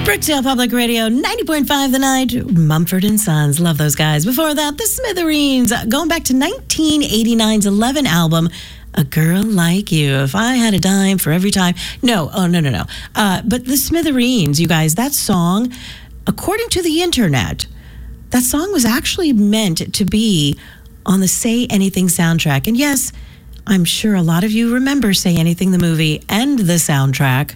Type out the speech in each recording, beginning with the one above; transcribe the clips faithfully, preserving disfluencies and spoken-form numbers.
Brookdale Public Radio, ninety point five The Night, Mumford and Sons. Love those guys. Before that, The Smithereens, going back to nineteen eighty-nine's eleven album, A Girl Like You. If I had a dime for every time. No, oh, no, no, no. Uh, but The Smithereens, you guys, that song, according to the internet, that song was actually meant to be on the Say Anything soundtrack. And yes, I'm sure a lot of you remember Say Anything, the movie, and the soundtrack.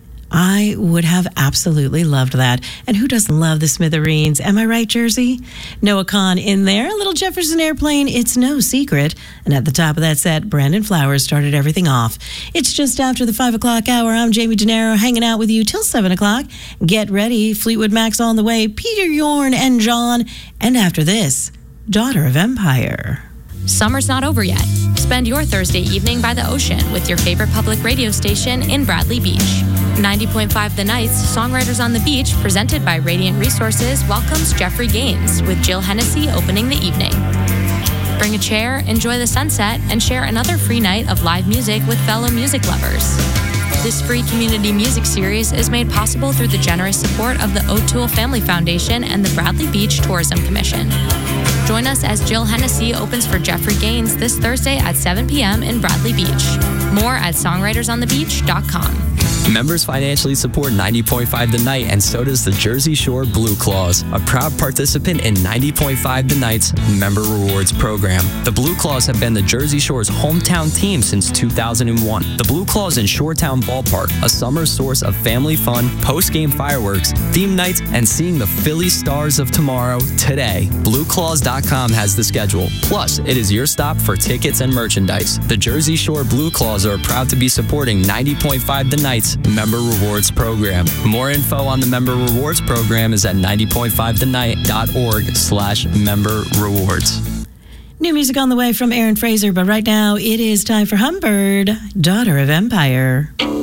I would have absolutely loved that. And who doesn't love the Smithereens? Am I right, Jersey? Noah Kahan in there. Little Jefferson Airplane, It's No Secret. And at the top of that set, Brandon Flowers started everything off. It's just after the five o'clock hour. I'm Jamie DeNaro, hanging out with you till seven o'clock. Get ready. Fleetwood Mac's on the way. Peter Yorn and John. And after this, Daughter of Empire. Summer's not over yet. Spend your Thursday evening by the ocean with your favorite public radio station in Bradley Beach. ninety point five The Night's Songwriters on the Beach, presented by Radiant Resources, welcomes Jeffrey Gaines with Jill Hennessy opening the evening. Bring a chair, enjoy the sunset, and share another free night of live music with fellow music lovers. This free community music series is made possible through the generous support of the O'Toole Family Foundation and the Bradley Beach Tourism Commission. Join us as Jill Hennessy opens for Jeffrey Gaines this Thursday at seven p.m. in Bradley Beach. More at songwriters on the beach dot com. Members financially support ninety point five The Night, and so does the Jersey Shore Blue Claws, a proud participant in ninety point five The Night's Member Rewards program. The Blue Claws have been the Jersey Shore's hometown team since two thousand one. The Blue Claws in Shoretown Ballpark, a summer source of family fun, post-game fireworks, theme nights, and seeing the Philly Stars of tomorrow today. blue claws dot com has the schedule. Plus, it is your stop for tickets and merchandise. The Jersey Shore Blue Claws are proud to be supporting ninety point five The Night's Member Rewards program. More info on the Member Rewards program is at ninety point five the night dot org slash member rewards. New music on the way from Aaron Fraser, but right now it is time for Humbird, Daughter of Empire.